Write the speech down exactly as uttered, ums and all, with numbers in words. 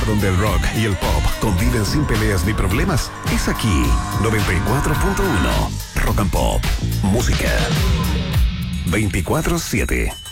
donde el rock y el pop conviven sin peleas ni problemas, es aquí. noventa y cuatro punto uno Rock and Pop. Música veinticuatro siete.